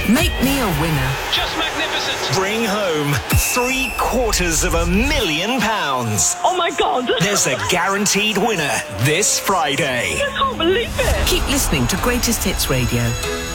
Make me a winner. Just magnificent. Bring home £750,000. Oh my God. There's a guaranteed winner this Friday. I can't believe it. Keep listening to Greatest Hits Radio.